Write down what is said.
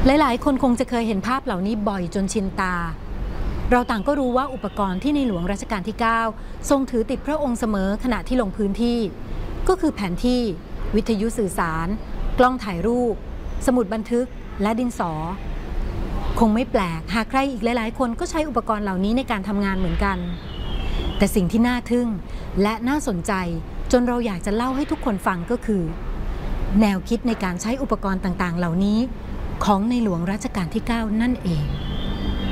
หลายๆคนคงจะเคยเห็นภาพเหล่านี้บ่อยจนชินตาเราต่างก็รู้ว่าอุปกรณ์ที่ในหลวงรัชกาลที่ 9 ทรงถือติดพระองค์เสมอขณะที่ลงพื้นที่ก็คือแผนที่วิทยุสื่อสารกล้องถ่ายรูปสมุดบันทึกและดินสอคงไม่แปลกหากใครอีกหลายๆคนก็ใช้อุปกรณ์เหล่านี้ในการทำงานเหมือนกันแต่สิ่งที่น่าทึ่งและน่าสนใจจนเราอยากจะเล่าให้ทุกคนฟังก็คือแนวคิดในการใช้อุปกรณ์ต่างๆเหล่านี้ของในหลวงรัชกาลที่ 9 นั่นเอง